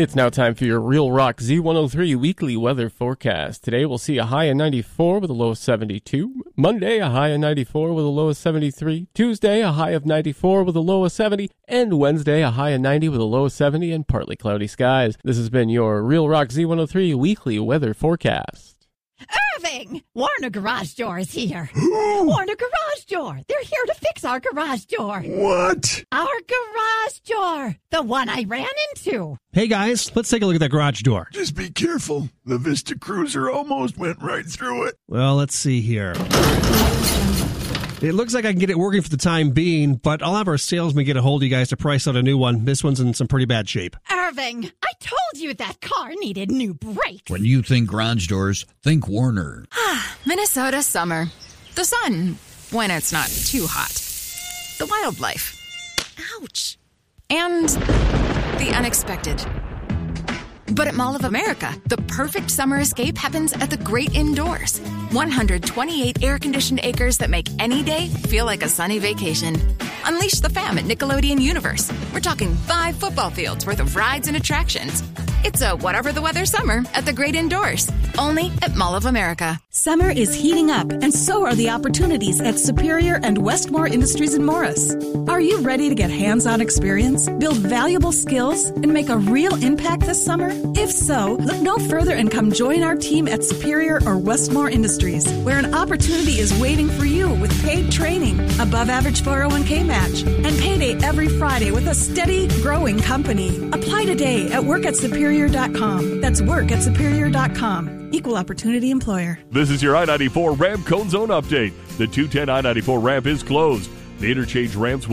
It's now time for your Real Rock Z103 weekly weather forecast. Today we'll see a high of 94 with a low of 72. Monday, a high of 94 with a low of 73. Tuesday, a high of 94 with a low of 70. And Wednesday, a high of 90 with a low of 70 and partly cloudy skies. This has been your Real Rock Z103 weekly weather forecast. Irving! Warner Garage Door is here. Warner Garage Door. They're here to fix our garage door. What? Our garage door. The one I ran into. Hey guys, let's take a look at that garage door. Just be careful. The Vista Cruiser almost went right through it. Well, let's see here. It looks like I can get it working for the time being, but I'll have our salesman get a hold of you guys to price out a new one. This one's in some pretty bad shape. Irving, I told you that car needed new brakes. When you think garage doors, think Warner. Minnesota summer. The sun, when it's not too hot. The wildlife. Ouch. And the unexpected. But at Mall of America, the perfect summer escape happens at the great indoors. 128 air-conditioned acres that make any day feel like a sunny vacation. Unleash the fam at Nickelodeon Universe. We're talking 5 football fields worth of rides and attractions. It's a whatever the weather summer at the great indoors. Only at Mall of America. Summer is heating up, and so are the opportunities at Superior and Westmore Industries in Morris. Are you ready to get hands-on experience, build valuable skills, and make a real impact this summer? If so, look no further and come join our team at Superior or Westmore Industries, where an opportunity is waiting for you with paid training, above-average 401k match, and payday every Friday with a steady, growing company. Apply today at workatsuperior.com. That's workatsuperior.com. Equal opportunity employer. This is your I-94 ramp cone zone update. The 210 I-94 ramp is closed. The interchange ramps will